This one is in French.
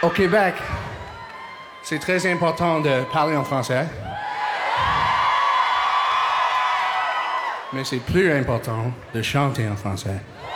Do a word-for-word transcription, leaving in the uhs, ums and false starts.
Au Québec, c'est très important de parler en français. Mais c'est plus important de chanter en français.